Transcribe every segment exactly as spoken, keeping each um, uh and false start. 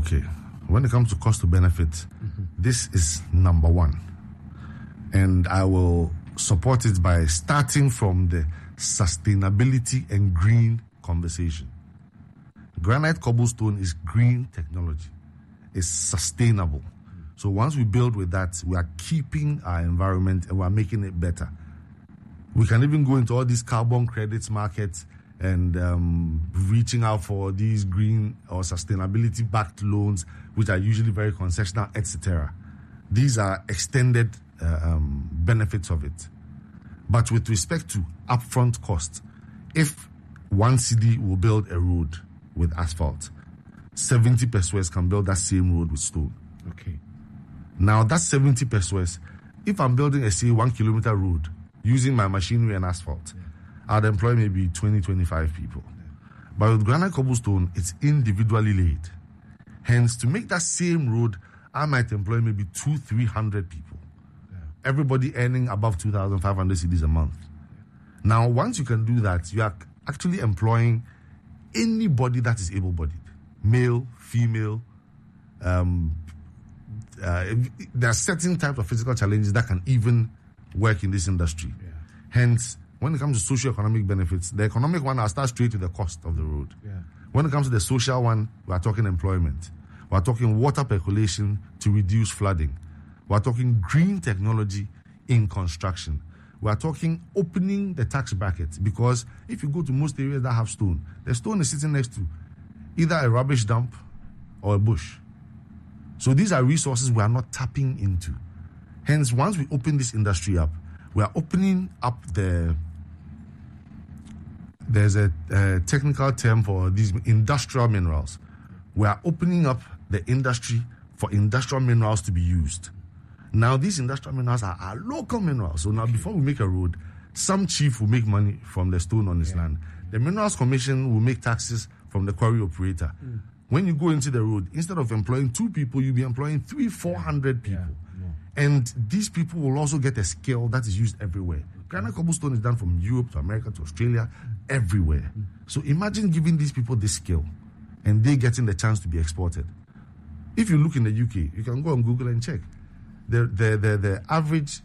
Okay. When it comes to cost to benefit, mm-hmm. this is number one. And I will support it by starting from the sustainability and green conversation. Granite cobblestone is green technology. It's sustainable. So once we build with that, we are keeping our environment and we are making it better. We can even go into all these carbon credits markets and um, reaching out for these green or sustainability-backed loans, which are usually very concessional, et cetera. These are extended uh, um, benefits of it. But with respect to upfront cost, if one city will build a road with asphalt, seventy pesewas can build that same road with stone. Okay. Now, that's seventy pesewas. If I'm building a, say, one kilometer road using my machinery and asphalt, yeah. I'd employ maybe twenty, twenty-five people. Yeah. But with granite cobblestone, it's individually laid. Hence, to make that same road, I might employ maybe two, three hundred people. Yeah. Everybody earning above two thousand five hundred cedis a month. Yeah. Now, once you can do that, you are actually employing anybody that is able-bodied. Male, female, um, uh, there are certain types of physical challenges that can even work in this industry. Yeah. Hence, when it comes to socio-economic benefits, the economic one, I'll start straight with the cost of the road. Yeah. When it comes to the social one, we are talking employment. We are talking water percolation to reduce flooding. We are talking green technology in construction. We are talking opening the tax bracket, because if you go to most areas that have stone, the stone is sitting next to either a rubbish dump or a bush. So these are resources we are not tapping into. Hence, once we open this industry up, we are opening up the, there's a, a technical term for these industrial minerals. We are opening up the industry for industrial minerals to be used. Now, these industrial minerals are, are local minerals. So now, before we make a road, some chief will make money from the stone on his yeah. land. The Minerals Commission will make taxes from the quarry operator. Mm. When you go into the road, instead of employing two people, you'll be employing three, four hundred people. Yeah. Yeah. And these people will also get a skill that is used everywhere. Granite cobblestone is done from Europe to America to Australia, mm. everywhere. Mm. So imagine giving these people this skill and they getting the chance to be exported. If you look in the U K, you can go on Google and check. The, the, the, the average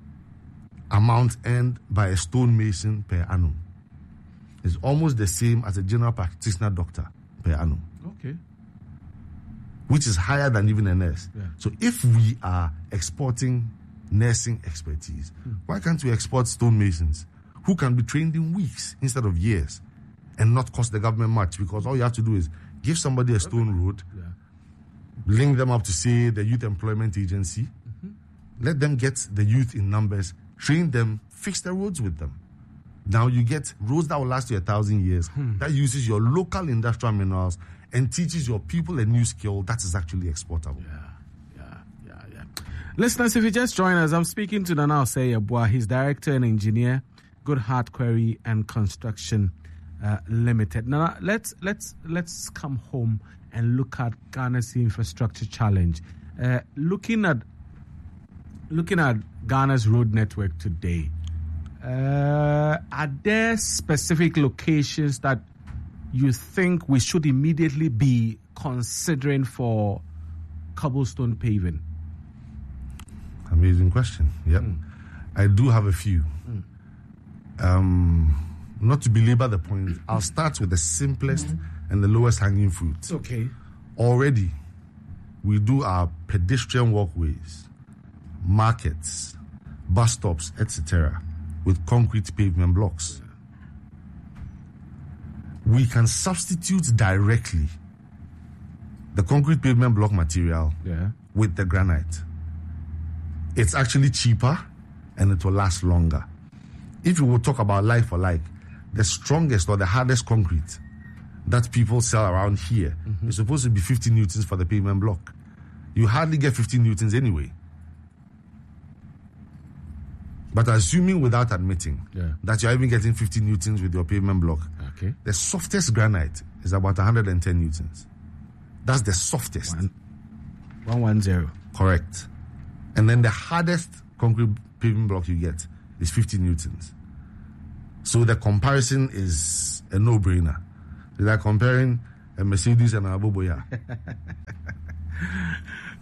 amount earned by a stonemason per annum is almost the same as a general practitioner doctor per annum. Okay. Which is higher than even a nurse. Yeah. So if we are exporting nursing expertise, hmm. why can't we export stonemasons who can be trained in weeks instead of years and not cost the government much? Because all you have to do is give somebody a stone road, yeah. link them up to, say, the Youth Employment Agency, mm-hmm. let them get the youth in numbers, train them, fix the roads with them. Now you get roads that will last you a thousand years, hmm. that uses your local industrial minerals and teaches your people a new skill that is actually exportable. Yeah, yeah, yeah, yeah. Listeners, if you just join us, I'm speaking to Nana Osei-Yeboah. He's director and engineer, Goodheart Quarry and Construction uh, Limited. Now let's let's let's come home and look at Ghana's infrastructure challenge. Uh, looking at looking at Ghana's road network today, uh, are there specific locations that you think we should immediately be considering for cobblestone paving? Amazing question. Yep. Mm. I do have a few. Mm. Um, not to belabor the point, I'll start with the simplest mm. and the lowest hanging fruit. Okay. Already, we do our pedestrian walkways, markets, bus stops, et cetera, with concrete pavement blocks. We can substitute directly the concrete pavement block material yeah. with the granite. It's actually cheaper and it will last longer. If you will talk about like for like, the strongest or the hardest concrete that people sell around here mm-hmm. is supposed to be fifty newtons for the pavement block. You hardly get fifteen newtons anyway. But assuming without admitting yeah. that you're even getting fifty newtons with your pavement block, okay. the softest granite is about one hundred ten newtons. That's the softest. One, one one zero. Correct. And then the hardest concrete pavement block you get is fifty newtons. So the comparison is a no-brainer. It's like comparing a Mercedes and an Aboboya.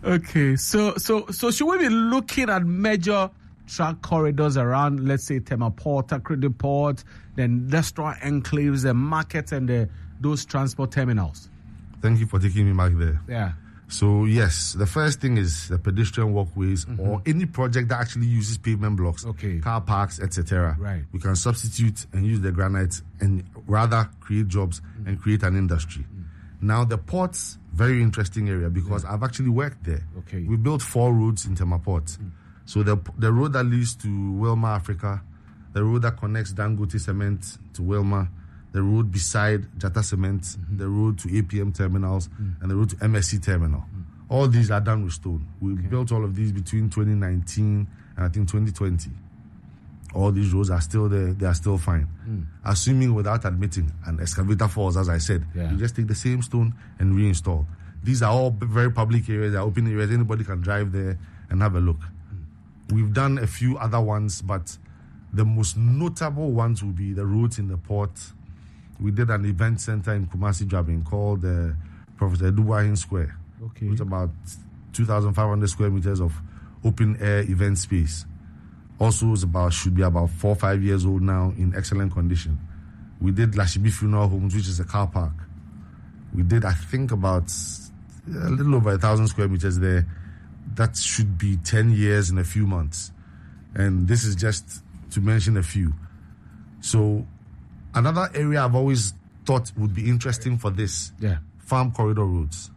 Okay, so so so should we be looking at major track corridors around, let's say, Temaport, Takoradi Port, the industrial enclaves, the markets, and the, those transport terminals? Thank you for taking me back there. Yeah. So, yes, the first thing is the pedestrian walkways Mm-hmm. or any project that actually uses pavement blocks, Okay. car parks, et cetera. Right. We can substitute and use the granite and rather create jobs Mm-hmm. and create an industry. Mm-hmm. Now, the ports, very interesting area because yeah. I've actually worked there. Okay. We built four roads in Temaport. Mm-hmm. So, the the road that leads to Wilma, Africa, the road that connects Dangote Cement to Wilma, the road beside Jata Cement, mm-hmm. the road to A P M terminals, mm-hmm. and the road to M S C terminal. Mm-hmm. All these are done with stone. We okay. built all of these between twenty nineteen and I think twenty twenty. All these roads are still there. They are still fine. Mm. Assuming without admitting an excavator falls, as I said, yeah. you just take the same stone and reinstall. These are all very public areas. They are open areas. Anybody can drive there and have a look. Mm. We've done a few other ones, but the most notable ones will be the roads in the port. We did an event center in Kumasi, Jabin called the uh, Professor Eduwahin Square. Okay. It's about two thousand five hundred square meters of open air event space. Also, it's about should be about four or five years old now, in excellent condition. We did Lashibi Funeral Homes, which is a car park. We did, I think, about a little over a thousand square meters there. That should be ten years in a few months. And this is just to mention a few. So, another area I've always thought would be interesting for this, yeah. farm corridor roads.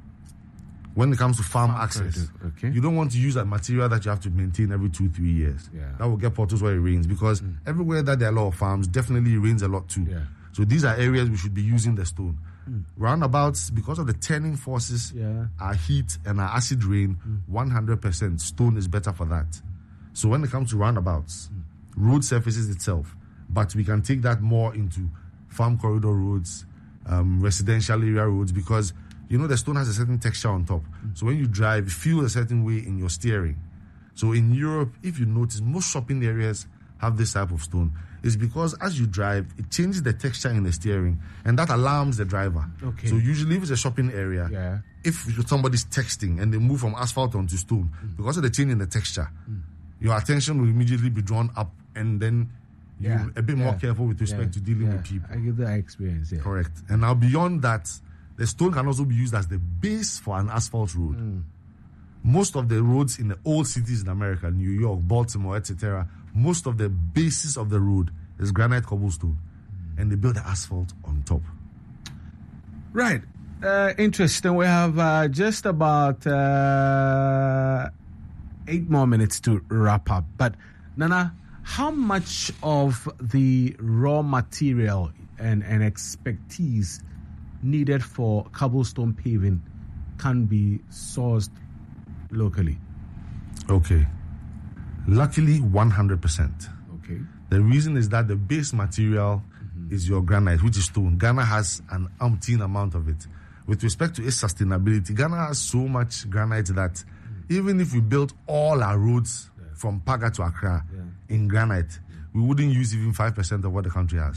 When it comes to farm, farm access, okay. you don't want to use a material that you have to maintain every two, three years. Yeah. That will get potholes where it rains because mm. everywhere that there are a lot of farms, definitely it rains a lot too. Yeah. So these are areas we should be using the stone. Mm. Roundabouts, because of the turning forces, yeah. our heat and our acid rain, mm. one hundred percent stone is better for that. So when it comes to roundabouts, mm. road surfaces itself, but we can take that more into farm corridor roads, um, residential area roads, because you know the stone has a certain texture on top. Mm. So when you drive, you feel a certain way in your steering. So in Europe, if you notice, most shopping areas have this type of stone. It's because as you drive, it changes the texture in the steering, and that alarms the driver. Okay. So usually if it's a shopping area, yeah. if somebody's texting and they move from asphalt onto stone, mm. because of the change in the texture, mm. your attention will immediately be drawn up, and then you're yeah. a bit yeah. more careful with respect yeah. to dealing yeah. with people. I get that experience, yeah. Correct. And now beyond that, the stone can also be used as the base for an asphalt road. Mm. Most of the roads in the old cities in America, New York, Baltimore, et cetera, most of the basis of the road is granite cobblestone, mm. and they build the asphalt on top. Right. Uh, interesting. We have uh, just about uh, eight more minutes to wrap up. But Nana, how much of the raw material and, and expertise needed for cobblestone paving can be sourced locally? Okay. Luckily, one hundred percent. Okay. The reason is that the base material mm-hmm. is your granite, which is stone. Ghana has an umpteen amount of it. With respect to its sustainability, Ghana has so much granite that mm-hmm. even if we built all our roads yeah. from Paga to Accra yeah. in granite, yeah. we wouldn't use even five percent of what the country has.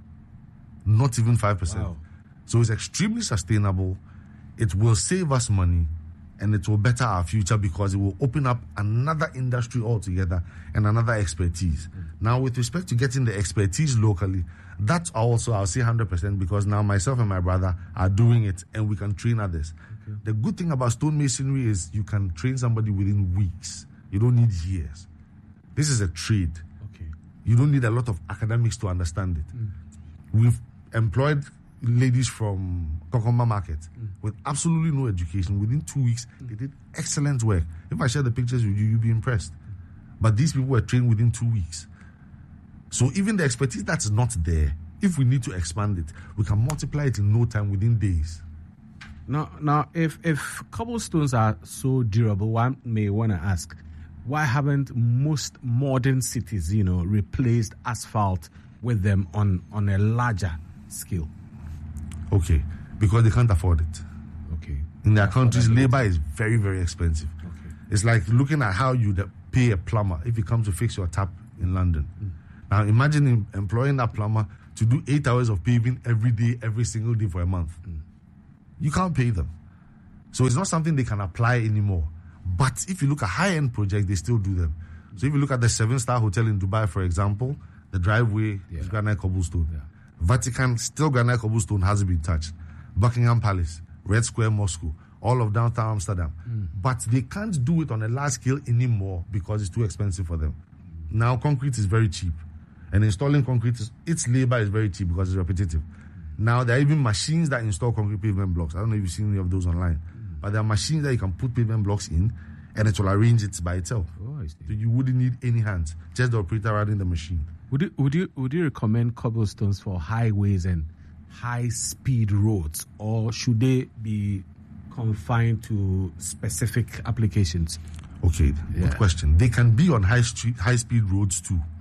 Not even five percent. Wow. So it's extremely sustainable. It will save us money, and it will better our future because it will open up another industry altogether and another expertise. Mm. Now, with respect to getting the expertise locally, that's also, I'll say one hundred percent, because now myself and my brother are doing it and we can train others. Okay. The good thing about stonemasonry is you can train somebody within weeks. You don't need years. This is a trade. Okay. You don't need a lot of academics to understand it. Mm. We've employed ladies from Kokomba Market mm. with absolutely no education. Within two weeks, mm. they did excellent work. If I share the pictures with you, you'll be impressed. Mm. But these people were trained within two weeks. So even the expertise that's not there, if we need to expand it, we can multiply it in no time, within days. Now, now if, if cobblestones are so durable, one may want to ask, why haven't most modern cities, you know, replaced asphalt with them on, on a larger scale? Okay, because they can't afford it. Okay. In their countries, labor is very, very expensive. Okay. It's like looking at how you pay a plumber if he comes to fix your tap in London. Mm. Now, imagine him employing that plumber to do eight hours of paving every day, every single day for a month. Mm. You can't pay them. So it's not something they can apply anymore. But if you look at high-end projects, they still do them. So if you look at the seven-star hotel in Dubai, for example, the driveway yeah. is granite cobblestone. Yeah. Vatican, still granite cobblestone, hasn't been touched. Buckingham Palace, Red Square, Moscow, all of downtown Amsterdam. Mm. But they can't do it on a large scale anymore because it's too expensive for them. Mm. Now, concrete is very cheap. And installing concrete, is, its labor is very cheap because it's repetitive. Now, there are even machines that install concrete pavement blocks. I don't know if you've seen any of those online. Mm. But there are machines that you can put pavement blocks in and it will arrange it by itself. Oh, I see. So you wouldn't need any hands, just the operator running the machine. Would you, would you, would you recommend cobblestones for highways and high-speed roads, or should they be confined to specific applications? Okay, yeah. Good question. They can be on high street, high-speed roads too. Mm.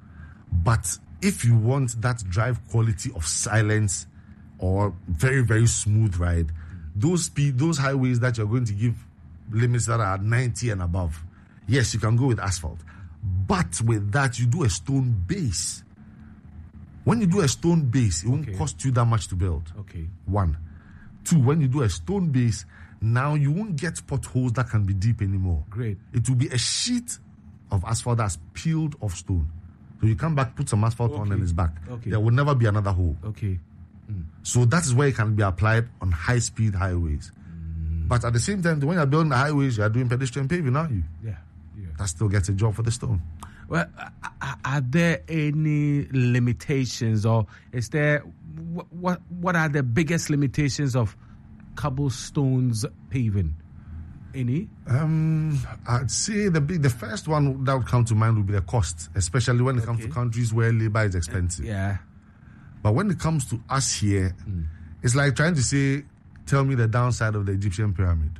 But if you want that drive quality of silence or very, very smooth ride, mm. those speed, those highways that you're going to give limits that are ninety and above, yes, you can go with asphalt. But with that, you do a stone base. When you do a stone base, it won't okay. cost you that much to build. Okay. One. Two, when you do a stone base, now you won't get potholes that can be deep anymore. Great. It will be a sheet of asphalt that's peeled off stone. So you come back, put some asphalt okay. on, and it's back. Okay. There will never be another hole. Okay. Mm. So that is where it can be applied on high-speed highways. Mm. But at the same time, when you're building the highways, you're doing pedestrian paving, aren't you? Yeah. yeah. That still gets a job for the stone. Well, are there any limitations, or is there what what are the biggest limitations of cobblestones paving? Any? Um, I'd say the big, the first one that would come to mind would be the cost, especially when it okay. comes to countries where labor is expensive. Yeah. But when it comes to us here, mm. it's like trying to say, tell me the downside of the Egyptian pyramid.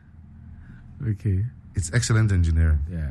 Okay. It's excellent engineering. Yeah.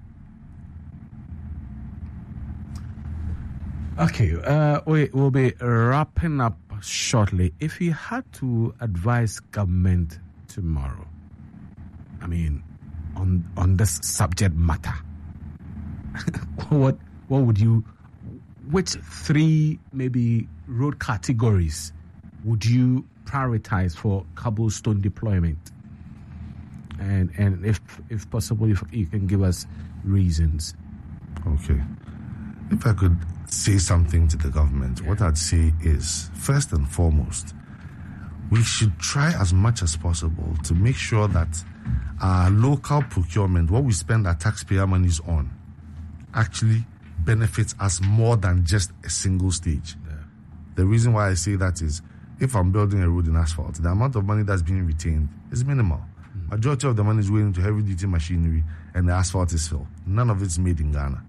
Okay, uh, we will be wrapping up shortly. If you had to advise government tomorrow, I mean, on on this subject matter, what what would you, which three maybe road categories would you prioritize for cobblestone deployment? And and if if possible, if you can give us reasons. Okay. If I could say something to the government, yeah. what I'd say is, first and foremost, we should try as much as possible to make sure that our local procurement, what we spend our taxpayer monies on, actually benefits us more than just a single stage. Yeah. The reason why I say that is, if I'm building a road in asphalt, the amount of money that's being retained is minimal. Mm. Majority of the money is going into heavy-duty machinery, and the asphalt is filled. None of it's made in Ghana.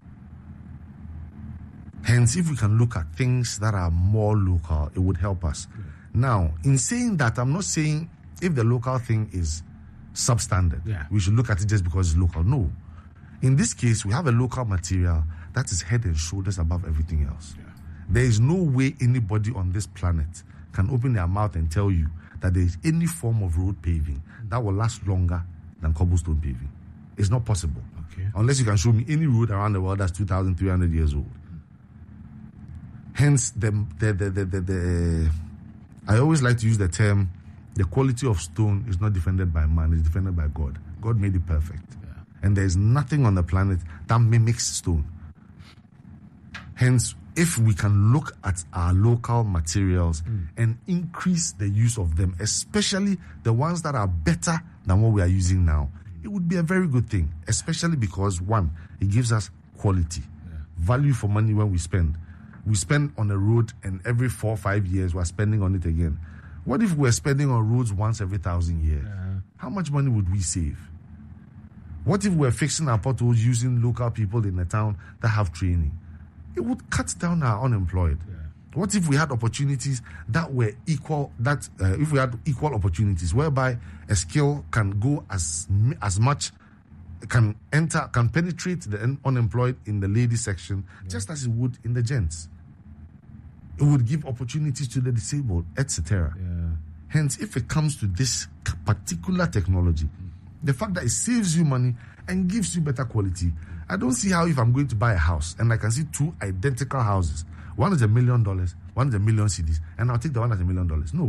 Hence, if we can look at things that are more local, it would help us. Yeah. Now, in saying that, I'm not saying if the local thing is substandard, yeah. we should look at it just because it's local. No. In this case, we have a local material that is head and shoulders above everything else. Yeah. There is no way anybody on this planet can open their mouth and tell you that there is any form of road paving that will last longer than cobblestone paving. It's not possible. Okay. Unless you can show me any road around the world that's two thousand three hundred years old. Hence, the, the, the, the, the, the, I always like to use the term, the quality of stone is not defended by man, it's defended by God. God made it perfect. Yeah. And there is nothing on the planet that mimics stone. Hence, if we can look at our local materials mm. and increase the use of them, especially the ones that are better than what we are using now, it would be a very good thing, especially because, one, it gives us quality, yeah. value for money when we spend. We spend on a road, and every four or five years we're spending on it again. What if we're spending on roads once every thousand years? Yeah. How much money would we save? What if we're fixing our potholes using local people in the town that have training? It would cut down our unemployed. Yeah. What if we had opportunities that were equal, that uh, if we had equal opportunities whereby a skill can go as as much, can enter, can penetrate the un- unemployed in the ladies section, yeah. just as it would in the gents. It would give opportunities to the disabled, et cetera. Yeah. Hence, if it comes to this particular technology, mm. the fact that it saves you money and gives you better quality, I don't see how if I'm going to buy a house and I can see two identical houses, one is a million dollars, one is a million C Ds, and I'll take the one that's a million dollars. No.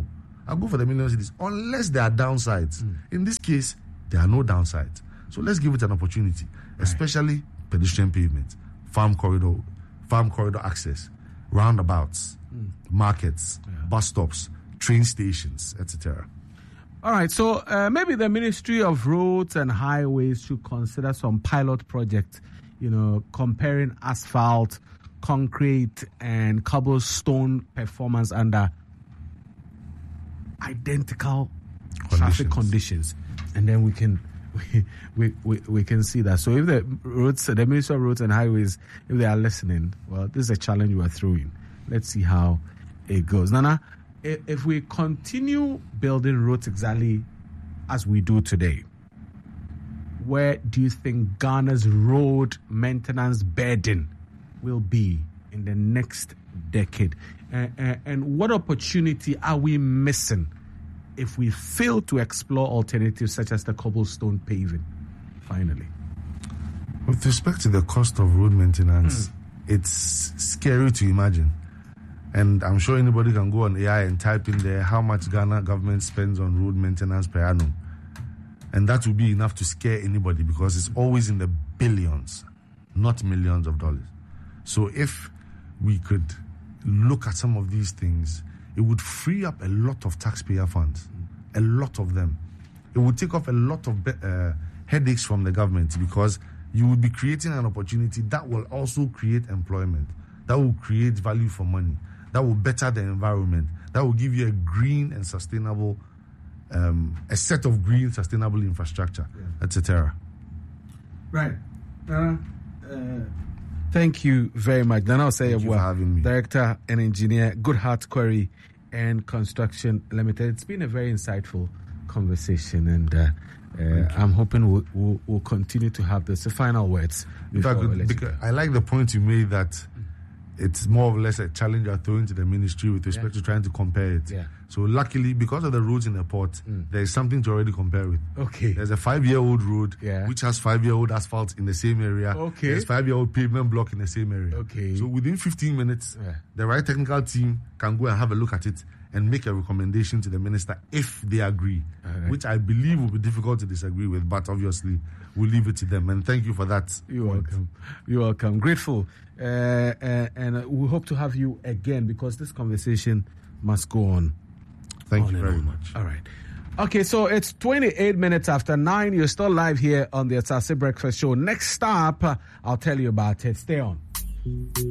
I'll go for the million cities unless there are downsides. Mm. In this case, there are no downsides. So let's give it an opportunity, right. Especially pedestrian pavement, farm corridor, farm corridor access, roundabouts, mm. markets, yeah. bus stops, train stations, et cetera. All right, so uh, maybe the Ministry of Roads and Highways should consider some pilot project, you know, comparing asphalt, concrete, and cobblestone performance under identical conditions. Traffic conditions, and then we can we, we we we can see that. So if the roads, the Ministry of Roads and Highways, if they are listening, well, this is a challenge we are throwing. Let's see how it goes. Nana, if we continue building roads exactly as we do today, where do you think Ghana's road maintenance burden will be in the next decade? Uh, uh, and what opportunity are we missing if we fail to explore alternatives such as the cobblestone paving? Finally, with respect to the cost of road maintenance, mm. it's scary to imagine. And I'm sure anybody can go on A I and type in there how much Ghana government spends on road maintenance per annum. And that will be enough to scare anybody because it's always in the billions, not millions of dollars. So if we could look at some of these things, it would free up a lot of taxpayer funds, a lot of them. It would take off a lot of uh, headaches from the government because you would be creating an opportunity that will also create employment, that will create value for money, that will better the environment, that will give you a green and sustainable, um, a set of green, sustainable infrastructure, yeah. et cetera. Right. Uh, uh, thank you very much. Nana Osei-Abuah, Director and Engineer, Goodheart Quarry and Construction Limited. It's been a very insightful conversation, and uh, uh, I'm hoping we'll, we'll, we'll continue to have this. The final words. Fact, because I like the point you made that it's more or less a challenge you're throwing to the ministry with respect yeah. to trying to compare it. Yeah. So luckily, because of the roads in the port, mm. there is something to already compare with. Okay. There's a five-year-old road yeah. which has five-year-old asphalt in the same area. Okay. There's five-year-old pavement block in the same area. Okay. So within fifteen minutes, yeah. the right technical team can go and have a look at it and make a recommendation to the minister if they agree, right. which I believe will be difficult to disagree with, but obviously we'll leave it to them. And thank you for that. You're point. welcome. You're welcome. Grateful. Uh, uh, and uh, we hope to have you again because this conversation must go on. Thank on you very on. much. All right. Okay, so it's twenty-eight minutes after nine. You're still live here on the Asase Breakfast Show. Next stop, uh, I'll tell you about it. Stay on.